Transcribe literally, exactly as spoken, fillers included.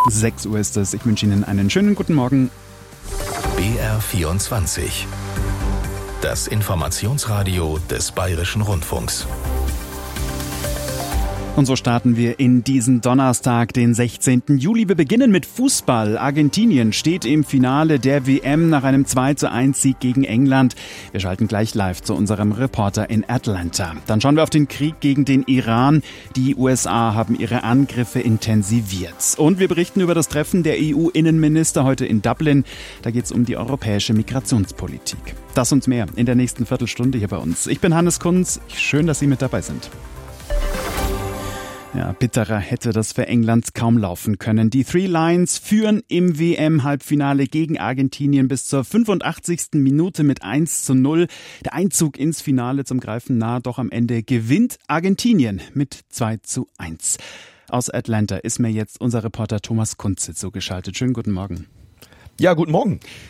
sechs Uhr ist es. Ich wünsche Ihnen einen schönen guten Morgen. B R vierundzwanzig. Das Informationsradio des Bayerischen Rundfunks. Und so starten wir in diesen Donnerstag, den sechzehnten Juli. Wir beginnen mit Fußball. Argentinien steht im Finale der W M nach einem zwei zu eins Sieg gegen England. Wir schalten gleich live zu unserem Reporter in Atlanta. Dann schauen wir auf den Krieg gegen den Iran. Die U S A haben ihre Angriffe intensiviert. Und wir berichten über das Treffen der E U-Innenminister heute in Dublin. Da geht es um die europäische Migrationspolitik. Das und mehr in der nächsten Viertelstunde hier bei uns. Ich bin Hannes Kunz. Schön, dass Sie mit dabei sind. Ja, bitterer hätte das für England kaum laufen können. Die Three Lions führen im W M-Halbfinale gegen Argentinien bis zur fünfundachtzigsten Minute mit eins zu null. Der Einzug ins Finale zum Greifen nah, doch am Ende gewinnt Argentinien mit zwei zu eins. Aus Atlanta ist mir jetzt unser Reporter Thomas Kunze zugeschaltet. Schönen guten Morgen. Ja, guten Morgen.